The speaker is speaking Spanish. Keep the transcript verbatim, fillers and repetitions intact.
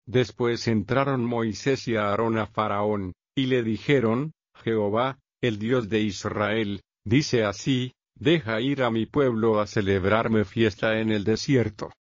Después entraron Moisés y Aarón a Faraón, y le dijeron: Jehová, el Dios de Israel, dice así: deja ir a mi pueblo a celebrarme fiesta en el desierto.